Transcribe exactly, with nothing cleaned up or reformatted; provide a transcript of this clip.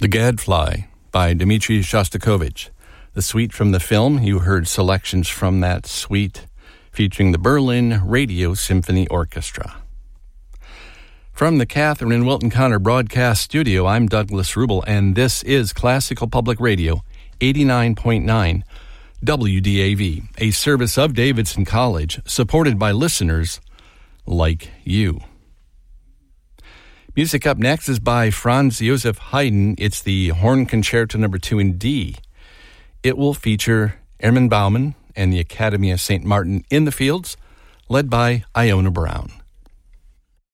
The Gadfly by Dmitri Shostakovich. The suite from the film, you heard selections from that suite featuring the Berlin Radio Symphony Orchestra. From the Catherine and Wilton Connor Broadcast Studio, I'm Douglas Rubel, and this is Classical Public Radio, eighty-nine point nine W D A V, a service of Davidson College, supported by listeners like you. Music up next is by Franz Joseph Haydn. It's the Horn Concerto Number two in D. It will feature Hermann Baumann and the Academy of Saint Martin in the fields, led by Iona Brown.